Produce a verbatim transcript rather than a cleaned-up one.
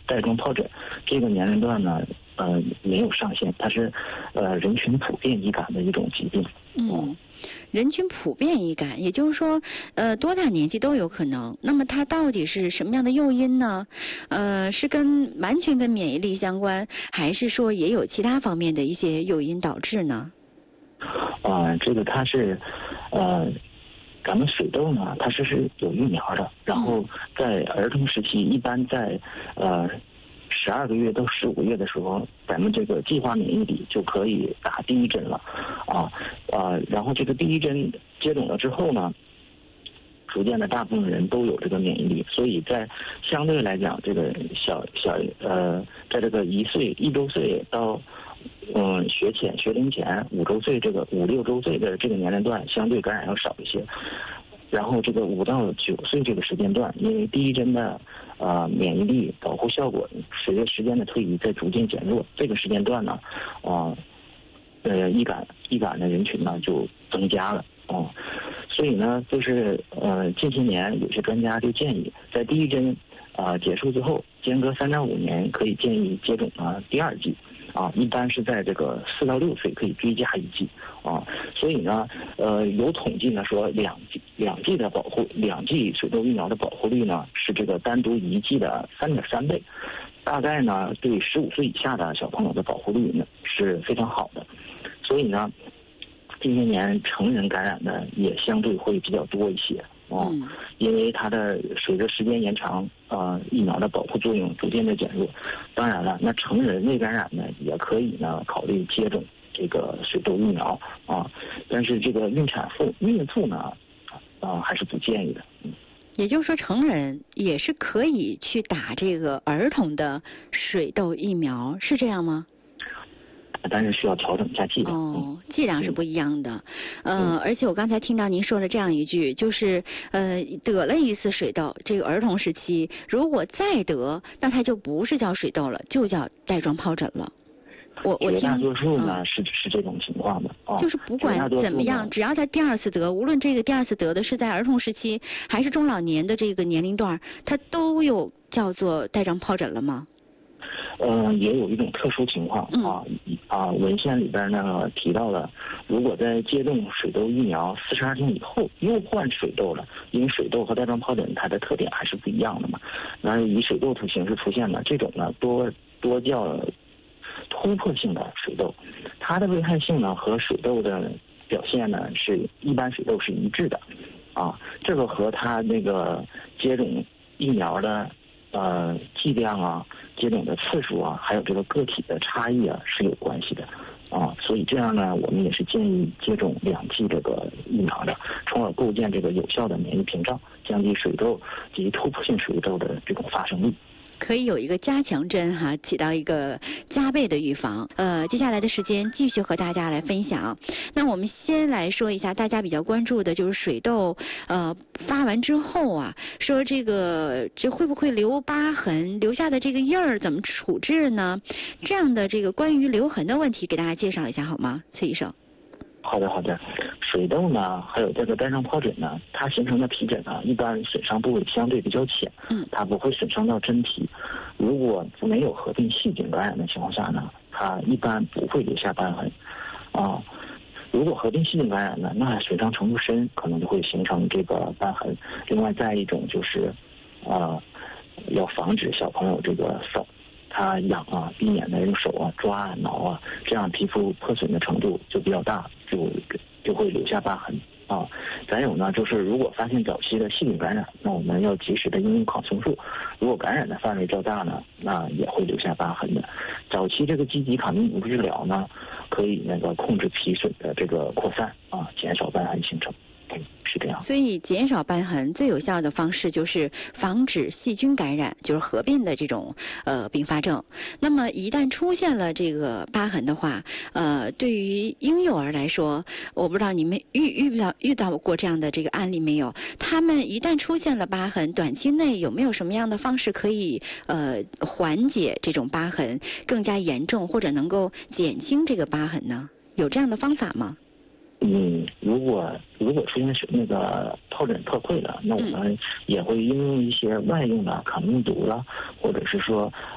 带状疱疹这个年龄段呢，呃，没有上限，它是呃人群普遍易感的一种疾病。 嗯，人群普遍易感，也就是说，呃，多大年纪都有可能。那么它到底是什么样的诱因呢？呃，是跟完全跟免疫力相关，还是说也有其他方面的一些诱因导致呢？ 啊、呃，这个它是，呃。咱们水痘呢，它是是有疫苗的，然后在儿童时期，一般在呃十二个月到十五个月的时候，咱们这个计划免疫里就可以打第一针了，啊啊，然后这个第一针接种了之后呢，逐渐的大部分人都有这个免疫力，所以在相对来讲，这个小小呃，在这个一岁一周岁到嗯，学前、学龄前五周岁这个五六周岁的这个年龄段，相对感染要少一些。然后这个五到九岁这个时间段，因为第一针的呃免疫力保护效果随着时间的推移在逐渐减弱，这个时间段呢，啊呃，呃易感易感的人群呢就增加了啊、呃，所以呢，就是呃近些年有些专家就建议，在第一针啊、呃、结束之后，间隔三到五年可以建议接种啊第二剂。啊，一般是在这个四到六岁可以追加一剂啊，所以呢，呃，有统计呢说两剂两剂的保护，两剂水痘疫苗的保护率呢是这个单独一剂的三点三倍，大概呢对十五岁以下的小朋友的保护率呢是非常好的，所以呢，近些年成人感染的也相对会比较多一些。哦，因为它的随着时间延长，啊、呃，疫苗的保护作用逐渐的减弱。当然了，那成人未感染呢，也可以呢考虑接种这个水痘疫苗啊。但是这个孕产妇、孕妇呢，啊、呃，还是不建议的。嗯。 也就是说，成人也是可以去打这个儿童的水痘疫苗，是这样吗？ 但是需要调整一下剂量。 哦，剂量是不一样的。 嗯、 呃，而且我刚才听到您说了这样一句，就是呃得了一次水痘，这个儿童时期如果再得，那它就不是叫水痘了，就叫带状疱疹了。我我听绝大多数呢、 嗯、 是是这种情况的啊。 就是不管怎么样，只要他第二次得，无论这个第二次得的是在儿童时期还是中老年的这个年龄段，它都有叫做带状疱疹了吗？ 呃，也有一种特殊情况啊啊，文献里边呢提到了，如果在接种水痘疫苗四十二天以后又患水痘了，因为水痘和带状疱疹它的特点还是不一样的嘛，那以水痘图形式出现的这种呢，多多叫突破性的水痘，它的危害性呢和水痘的表现呢是一般水痘是一致的，啊，这个和它那个接种疫苗的呃剂量啊。接种的次数啊，还有这个个体的差异啊是有关系的，啊，所以这样呢，我们也是建议接种两剂这个疫苗的，从而构建这个有效的免疫屏障，降低水痘及突破性水痘的这种发生率。 可以有一个加强针哈，起到一个加倍的预防。呃，接下来的时间继续和大家来分享。那我们先来说一下大家比较关注的就是水痘，呃，发完之后啊，说这个这会不会留疤痕，留下的这个印儿怎么处置呢？这样的这个关于留痕的问题，给大家介绍一下好吗，崔医生？ 好的好的，水痘呢，还有这个带状疱疹呢，它形成的皮疹呢，一般损伤部位相对比较浅，嗯，它不会损伤到真皮。如果没有合并细菌感染的情况下呢，它一般不会留下瘢痕，啊。如果合并细菌感染呢，那损伤程度深，可能就会形成这个瘢痕。另外，再一种就是，呃，要防止小朋友这个手他痒啊，避免的用手啊抓啊挠啊，这样皮肤破损的程度就比较大，就就会留下疤痕啊。再有呢，就是如果发现早期的细菌感染，那我们要及时的应用抗生素。如果感染的范围较大呢，那也会留下疤痕的。早期这个积极抗病毒治疗呢，可以那个控制皮损的这个扩散啊，减少瘢痕形成。是这样， 所以减少瘢痕最有效的方式就是防止细菌感染，就是合并的这种呃并发症。那么一旦出现了这个疤痕的话，呃，对于婴幼儿来说，我不知道你们遇遇到遇到过这样的这个案例没有？他们一旦出现了疤痕，短期内有没有什么样的方式可以呃缓解这种疤痕更加严重，或者能够减轻这个疤痕呢？有这样的方法吗？ 嗯，如果如果出现那个疱疹特溃了，那我们也会应用一些外用的抗病毒了，或者是说